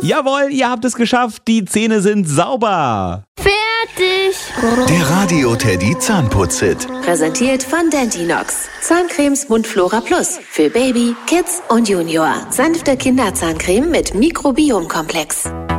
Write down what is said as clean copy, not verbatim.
Jawohl, ihr habt es geschafft. Die Zähne sind sauber. Fertig. Der Radio-Teddy Zahnputz-Hit. Präsentiert von Dentinox. Zahncremes Mundflora Plus. Für Baby, Kids und Junior. Sanfte Kinderzahncreme mit Mikrobiomkomplex.